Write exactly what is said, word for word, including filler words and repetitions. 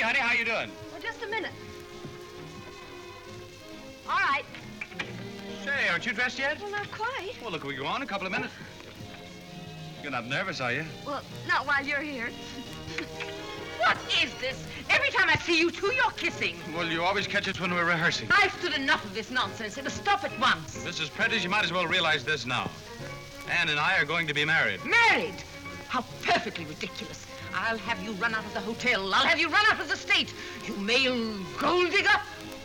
honey. How you doing? Well, just a minute. All right. Say, aren't you dressed yet? Well, not quite. Well, look, we go on a couple of minutes. You're not nervous, are you? Well, not while you're here. What is this? Every time I see you two, you're kissing. Well, you always catch us when we're rehearsing. I've stood enough of this nonsense. It must stop at once. Missus Prentice, you might as well realize this now. Anne and I are going to be married. Married? How perfectly ridiculous. I'll have you run out of the hotel. I'll have you run out of the state. You male gold digger.